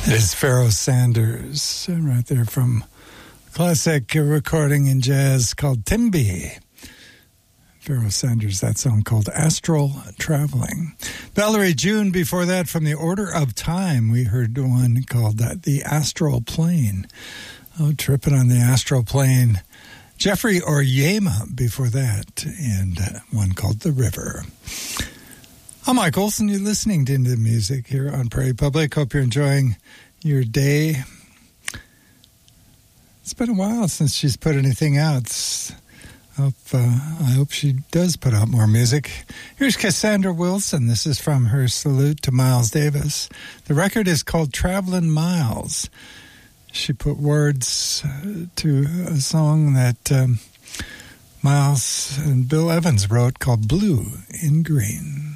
It's Pharoah Sanders, right there from classic recording in jazz called Timby. Pharoah Sanders, that song called Astral Traveling. Valerie June, before that, from the Order of Time, we heard one called The Astral Plane. Oh, tripping on the astral plane. Jeffrey Oryema before that, and one called The River. I'm Mike Olson. You're listening to Into Music here on Prairie Public. Hope you're enjoying your day. It's been a while since she's put anything out. I hope she does put out more music. Here's Cassandra Wilson. This is from her Salute to Miles Davis. The record is called Travelin' Miles. She put words to a song that Miles and Bill Evans wrote called Blue in Green.